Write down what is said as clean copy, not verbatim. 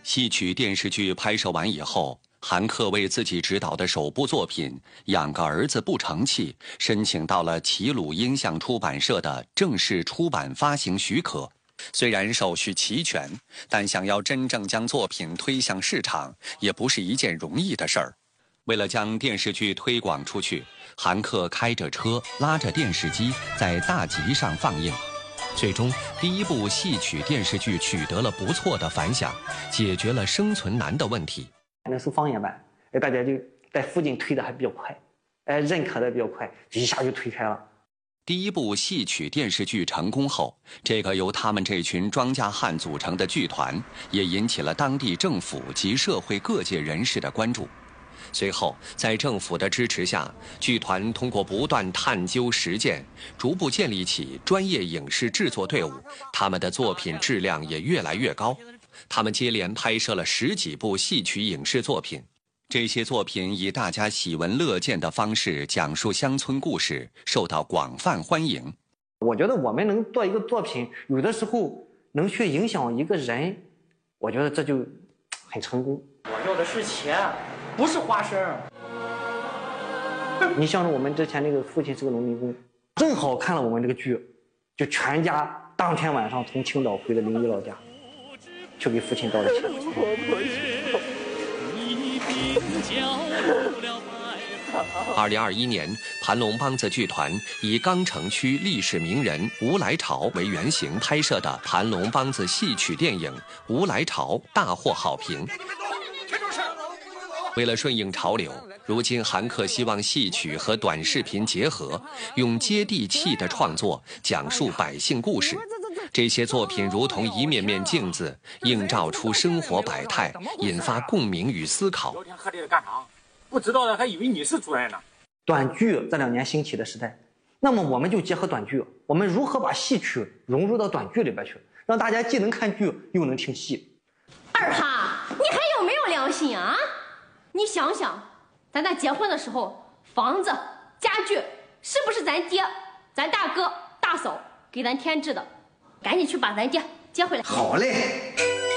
戏曲电视剧拍摄完以后，韩克为自己执导的首部作品《养个儿子不成器》申请到了齐鲁音像出版社的正式出版发行许可。虽然手续齐全，但想要真正将作品推向市场，也不是一件容易的事儿。为了将电视剧推广出去，韩克开着车，拉着电视机，在大集上放映。最终，第一部戏曲电视剧取得了不错的反响，解决了生存难的问题。 那是方言版，大家就在附近推的还比较快，认可的比较快，一下就推开了。 第一部戏曲电视剧成功后，这个由他们这群庄稼汉组成的剧团，也引起了当地政府及社会各界人士的关注。随后，在政府的支持下，剧团通过不断探究实践，逐步建立起专业影视制作队伍，他们的作品质量也越来越高。他们接连拍摄了10几部戏曲影视作品，这些作品以大家喜闻乐见的方式讲述乡村故事，受到广泛欢迎。 我觉得我们能做一个作品，有的时候能去影响一个人，我觉得这就很成功。 我要的是钱，不是花生。 你像我们之前那个父亲是个农民工，正好看了我们这个剧，就全家当天晚上从青岛回的临沂老家，去给父亲道了歉。 2021年，盘龙梆子剧团以钢城区历史名人吴来朝为原型拍摄的盘龙梆子戏曲电影《吴来朝》大获好评。为了顺应潮流，如今韩克希望戏曲和短视频结合，用接地气的创作讲述百姓故事。这些作品如同一面面镜子，映照出生活百态，引发共鸣与思考。 聊天喝这个干啥？不知道的还以为你是主任呢。 短剧这2年兴起的时代，那么我们就结合短剧，我们如何把戏曲融入到短剧里边去，让大家既能看剧又能听戏。 二哈，你还有没有良心啊？你想想，咱结婚的时候，房子、家具是不是咱爹、咱大哥、大嫂给咱添置的？赶紧去把咱爹接回来。 好嘞。